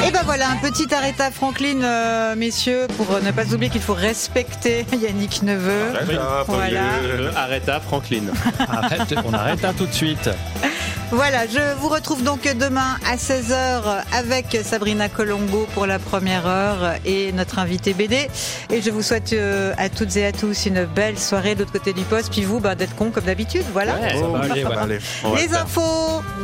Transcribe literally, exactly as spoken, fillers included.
Et ben voilà, un petit arrêt à Franklin, euh, messieurs, pour ne pas oublier qu'il faut respecter Yannick Neveu. Voilà. Arrêta Franklin. Arrête, on arrête hein, tout de suite. Voilà, je vous retrouve donc demain à seize heures avec Sabrina Colombo pour la première heure et notre invité B D. Et je vous souhaite euh, à toutes et à tous une belle soirée de l'autre côté du poste. Puis vous, bah, d'être cons comme d'habitude. Voilà. Ouais, ça va aller, ça ouais. va aller. On va Les le faire. infos